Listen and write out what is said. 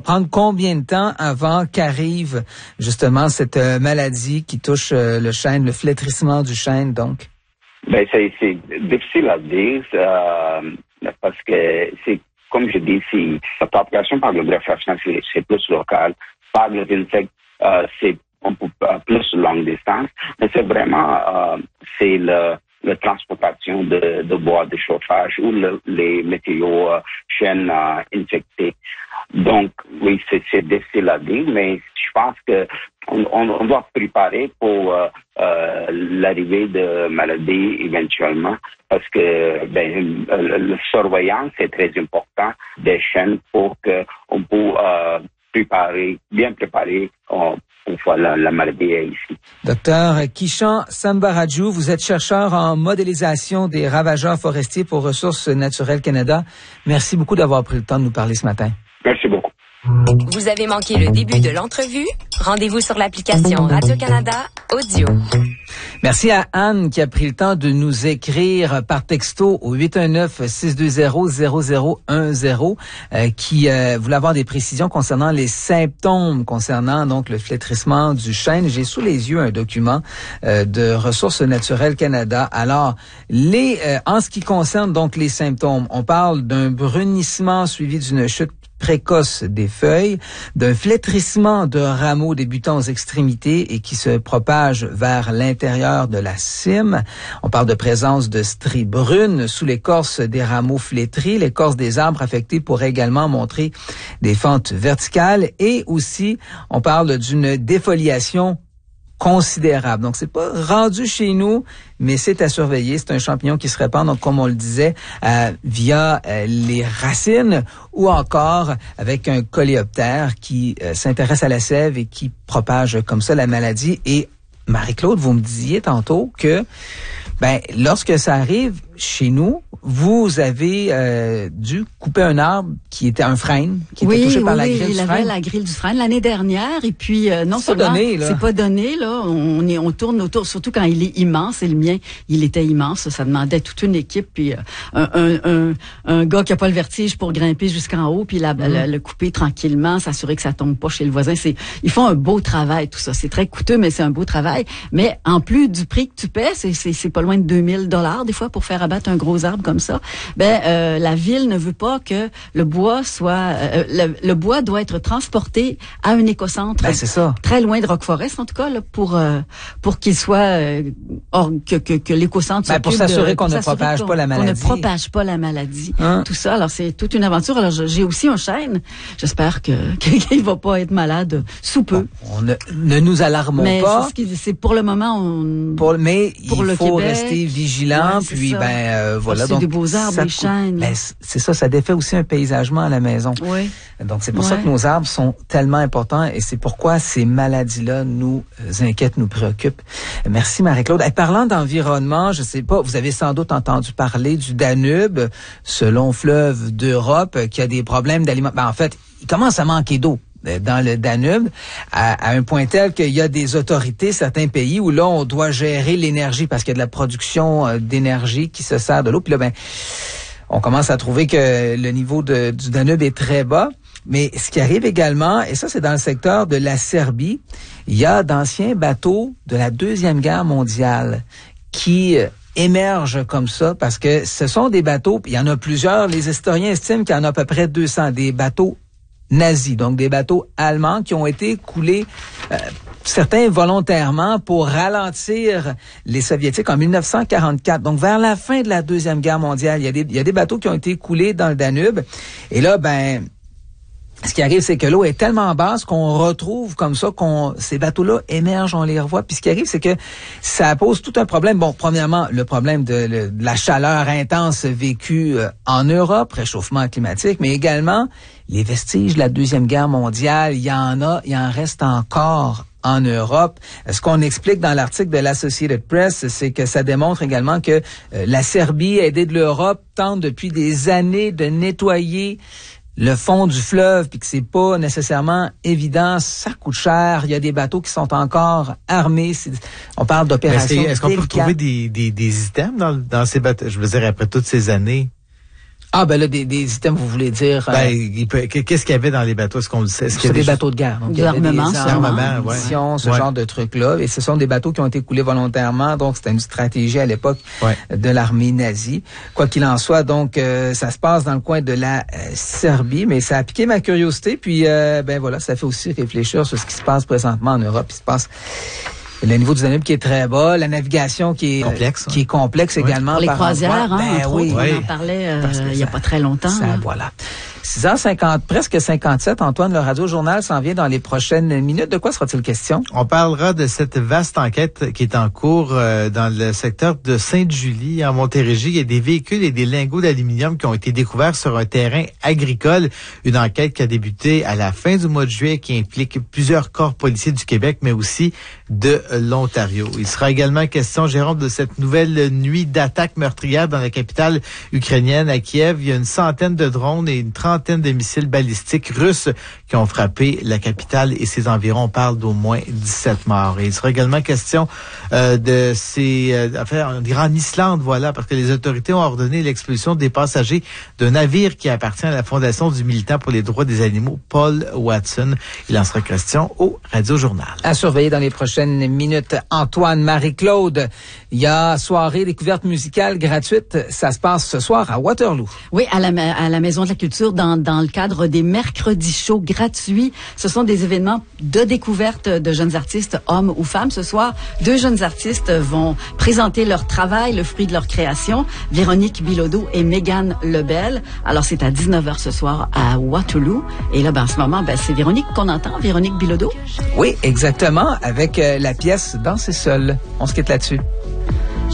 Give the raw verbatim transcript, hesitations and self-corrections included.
prendre combien de temps avant qu'arrive justement cette euh, maladie qui touche euh, le chêne, le flétrissement du chêne, donc? Ben, c'est, c'est difficile à dire euh, parce que c'est, comme je dis, c'est, la propagation par le greffage, c'est, c'est plus local. Par les insectes, euh, c'est un peu plus longue distance. Mais c'est vraiment, euh, c'est le, la transportation de, de bois de chauffage ou le, les météos euh, chênes euh, infectés. Donc, oui, c'est, c'est difficile à dire, mais je pense que on, on, on doit préparer pour euh, euh, l'arrivée de maladies éventuellement, parce que ben, la surveillance est très important des chênes pour qu'on puisse euh, préparer, bien préparer euh, pour voir la, la maladie ici. Docteur Kishan Sambarajou, vous êtes chercheur en modélisation des ravageurs forestiers pour Ressources naturelles Canada. Merci beaucoup d'avoir pris le temps de nous parler ce matin. Merci beaucoup. Vous avez manqué le début de l'entrevue? Rendez-vous sur l'application Radio-Canada Audio. Merci à Anne qui a pris le temps de nous écrire par texto au huit un neuf, six deux zéro, zéro zéro un zéro euh, qui euh, voulait avoir des précisions concernant les symptômes concernant donc le flétrissement du chêne. J'ai sous les yeux un document euh, de Ressources naturelles Canada. Alors, les euh, en ce qui concerne donc les symptômes, on parle d'un brunissement suivi d'une chute précoce des feuilles, d'un flétrissement de rameaux débutant aux extrémités et qui se propage vers l'intérieur de la cime. On parle de présence de stries brunes sous l'écorce des rameaux flétris. L'écorce des arbres affectés pourrait également montrer des fentes verticales et aussi on parle d'une défoliation considérable. Donc, c'est pas rendu chez nous, mais c'est à surveiller. C'est un champignon qui se répand, donc comme on le disait, euh, via euh, les racines ou encore avec un coléoptère qui euh, s'intéresse à la sève et qui propage comme ça la maladie. Et Marie-Claude, vous me disiez tantôt que ben lorsque ça arrive chez nous, vous avez euh, dû couper un arbre qui était un frêne, qui oui, était touché oui, par la oui, grille du il frêne. avait la grille du frêne l'année dernière et puis euh, non c'est seulement pas donné, là. c'est pas donné là, on est on tourne autour, surtout quand il est immense. Et le mien, il était immense, ça demandait toute une équipe puis euh, un, un un un gars qui a pas le vertige pour grimper jusqu'en haut puis la, mm. le, le couper tranquillement, s'assurer que ça tombe pas chez le voisin. C'est ils font un beau travail tout ça. C'est très coûteux mais c'est un beau travail. Mais en plus du prix que tu paies, c'est c'est, c'est pas loin de deux mille dollars des fois pour faire abattre un gros arbre comme ça. Ben euh, la ville ne veut pas que le bois soit euh, le, le bois doit être transporté à un écocentre ben, c'est ça. très loin de Rock Forest en tout cas là, pour euh, pour qu'il soit euh, or, que que que l'écocentre ben, pour s'assurer de, qu'on pour ne propage qu'on, pas la maladie. Qu'on ne propage pas la maladie. Hein? Tout ça, alors c'est toute une aventure. Alors j'ai aussi un chêne. J'espère que qu'il va pas être malade sous peu. Bon, on ne, ne nous alarmons mais pas. C'est, ce qui, c'est pour le moment on pour, mais pour il le faut Québec, rester vigilant ouais, puis ben euh, voilà. C'est donc des beaux arbres, des chênes. Ben, c'est ça, ça défait aussi un paysagement à la maison. Oui. Donc c'est pour ouais. ça que nos arbres sont tellement importants et c'est pourquoi ces maladies-là nous inquiètent, nous préoccupent. Merci Marie-Claude. Et parlant d'environnement, je sais pas, vous avez sans doute entendu parler du Danube, ce long fleuve d'Europe qui a des problèmes d'alimentation. Ben, en fait, il commence à manquer d'eau dans le Danube, à, à un point tel qu'il y a des autorités, certains pays, où là, on doit gérer l'énergie parce qu'il y a de la production euh, d'énergie qui se sert de l'eau. Puis là, ben, on commence à trouver que le niveau de, du Danube est très bas. Mais ce qui arrive également, et ça, c'est dans le secteur de la Serbie, il y a d'anciens bateaux de la Deuxième Guerre mondiale qui euh, émergent comme ça parce que ce sont des bateaux, il y en a plusieurs, les historiens estiment qu'il y en a à peu près deux cents, des bateaux nazis, donc des bateaux allemands qui ont été coulés, euh, certains volontairement, pour ralentir les Soviétiques en dix-neuf cent quarante-quatre. Donc, vers la fin de la Deuxième Guerre mondiale, il y a des, il y a des bateaux qui ont été coulés dans le Danube. Et là, ben, ce qui arrive, c'est que l'eau est tellement basse qu'on retrouve comme ça, qu'on ces bateaux-là émergent, on les revoit. Puis ce qui arrive, c'est que ça pose tout un problème. Bon, premièrement, le problème de, le, de la chaleur intense vécue euh, en Europe, réchauffement climatique, mais également les vestiges de la Deuxième Guerre mondiale. Il y en a, il en reste encore en Europe. Ce qu'on explique dans l'article de l'Associated Press, c'est que ça démontre également que euh, la Serbie, aidée de l'Europe, tente depuis des années de nettoyer le fond du fleuve, puis que c'est pas nécessairement évident, ça coûte cher. Il y a des bateaux qui sont encore armés. C'est, on parle d'opérations. Est-ce, est-ce qu'on peut retrouver des, des, des items dans, dans ces bateaux? Je veux dire, après toutes ces années. Ah, ben là, des, des items, vous voulez dire... Ben, euh, il peut, qu'est-ce qu'il y avait dans les bateaux? Est-ce qu'on le sait? Est-ce qu'il y a des, des bateaux de guerre. Donc, de l'armement, des armements, ouais. ce ouais. genre de trucs-là. Et ce sont des bateaux qui ont été coulés volontairement. Donc, c'était une stratégie à l'époque ouais. de l'armée nazie. Quoi qu'il en soit, donc, euh, ça se passe dans le coin de la euh, Serbie. Mais ça a piqué ma curiosité. Puis, euh, ben voilà, ça fait aussi réfléchir sur ce qui se passe présentement en Europe. Il se passe... Le niveau du Danube qui est très bas, la navigation qui est complexe, qui est complexe oui. également. Pour les par croisières, hein, ben, entre oui. autres, oui. on en parlait euh, il y a pas très longtemps. Ça, hein. Voilà. six heures cinquante, presque cinquante-sept, Antoine, le Radio-Journal s'en vient dans les prochaines minutes. De quoi sera-t-il question? On parlera de cette vaste enquête qui est en cours euh, dans le secteur de Sainte-Julie, en Montérégie. Il y a des véhicules et des lingots d'aluminium qui ont été découverts sur un terrain agricole. Une enquête qui a débuté à la fin du mois de juillet, qui implique plusieurs corps policiers du Québec, mais aussi de l'Ontario. Il sera également question, Jérôme, de cette nouvelle nuit d'attaque meurtrière dans la capitale ukrainienne, à Kiev. Il y a une centaine de drones et une trentaine de missiles balistiques russes qui ont frappé la capitale et ses environs. On parle d'au moins dix-sept morts. Et il sera également question euh, de ces euh, affaires, on dirait en Islande, voilà, parce que les autorités ont ordonné l'expulsion des passagers d'un navire qui appartient à la Fondation du militant pour les droits des animaux, Paul Watson. Il en sera question au Radio-Journal. À surveiller dans les prochaines minutes. Antoine, Marie-Claude, il y a soirée découverte musicale gratuite. Ça se passe ce soir à Waterloo. Oui, à la, à la Maison de la Culture, dans, dans le cadre des mercredis shows gratuits. Ce sont des événements de découverte de jeunes artistes, hommes ou femmes. Ce soir, deux jeunes artistes vont présenter leur travail, le fruit de leur création, Véronique Bilodeau et Mégane Lebel. Alors, c'est à dix-neuf heures ce soir à Waterloo. Et là, ben, en ce moment, ben, c'est Véronique qu'on entend, Véronique Bilodeau. Oui, exactement, avec euh, la pièce Danser seul. On se quitte là-dessus.